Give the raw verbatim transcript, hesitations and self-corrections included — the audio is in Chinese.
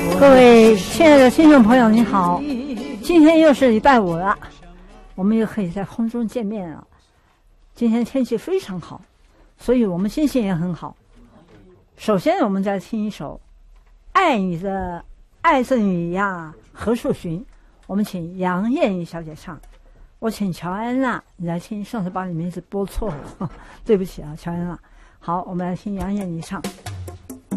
各位亲爱的听众朋友，你好！今天又是礼拜五了，我们又可以在空中见面了。今天天气非常好，所以我们心情也很好。首先，我们再听一首《爱你的爱着你呀》何处寻，我们请杨燕妮小姐唱。我请乔安娜你来听，上次把你名字播错了，对不起啊，乔安娜。好，我们来听杨燕妮唱。